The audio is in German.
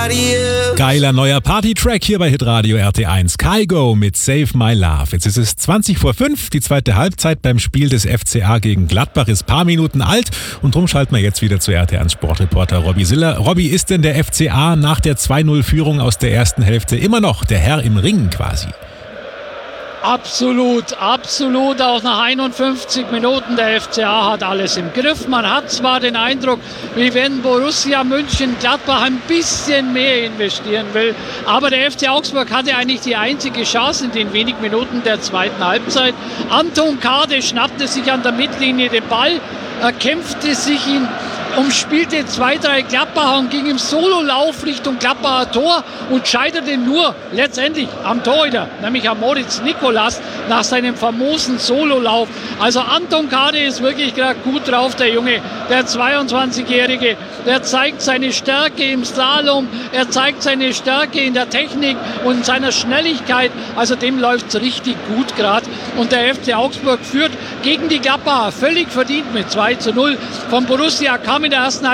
Geiler neuer Party-Track hier bei Hitradio RT1. Kygo mit Save My Love. Jetzt ist es 5:20. Die zweite Halbzeit beim Spiel des FCA gegen Gladbach ist paar Minuten alt und drum schalten wir jetzt wieder zu RT1 Sportreporter Robby Siller. Robby, ist denn der FCA nach der 2-0-Führung aus der ersten Hälfte immer noch der Herr im Ring quasi? Absolut. Auch nach 51 Minuten, der FCA hat alles im Griff. Man hat zwar den Eindruck, wie wenn Borussia Mönchengladbach ein bisschen mehr investieren will, aber der FC Augsburg hatte eigentlich die einzige Chance in den wenigen Minuten der zweiten Halbzeit. Anton Kade schnappte sich an der Mittellinie den Ball, kämpfte sich ihn, umspielte 2-3 Gladbacher und ging im Sololauf Richtung Gladbacher Tor und scheiterte nur letztendlich am Torhüter, nämlich am Moritz Nikolas, nach seinem famosen Sololauf. Also Anton Kade ist wirklich gerade gut drauf, der Junge, der 22-Jährige. Der zeigt seine Stärke im Slalom, er zeigt seine Stärke in der Technik und seiner Schnelligkeit. Also dem läuft es richtig gut gerade. Und der FC Augsburg führt gegen die Gladbacher völlig verdient mit 2-0. Von Borussia kam in der ersten